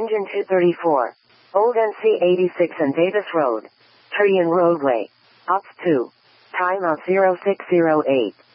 Engine 234. Old NC 86 and Davis Road. Tree and roadway. Ops 2. Time of 0608.